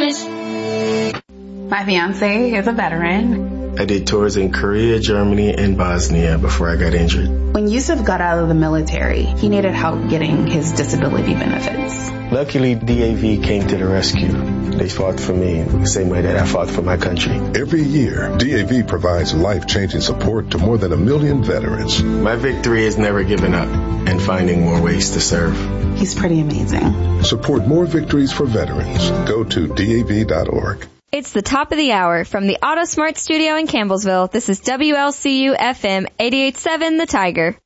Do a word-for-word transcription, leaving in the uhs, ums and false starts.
promise. My fiance is a veteran. I did tours in Korea, Germany, and Bosnia before I got injured. When Yusuf got out of the military, he needed help getting his disability benefits. Luckily, D A V came to the rescue. They fought for me the same way that I fought for my country. Every year, D A V provides life-changing support to more than a million veterans. My victory is never giving up and finding more ways to serve. He's pretty amazing. Support more victories for veterans. Go to D A V dot org. It's the top of the hour from the AutoSmart studio in Campbellsville. This is W L C U F M eighty-eight point seven The Tiger.